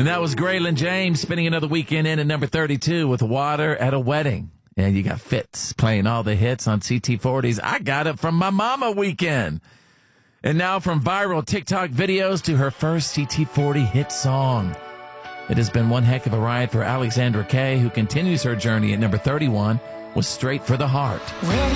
And that was Graylin James spending another weekend in at number 32 with Water at a Wedding. And you got Fitz playing all the hits on CT40's I Got It From My Mama weekend. And now from viral TikTok videos to her first CT40 hit song. It has been one heck of a ride for Alexandra Kay, who continues her journey at number 31 with Straight for the Heart.